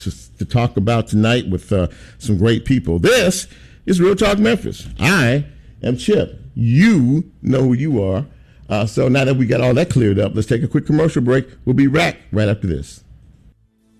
to talk about tonight with some great people. This is Real Talk Memphis. I am Chip. You know who you are. So now that we got all that cleared up, let's take a quick commercial break. We'll be back right after this.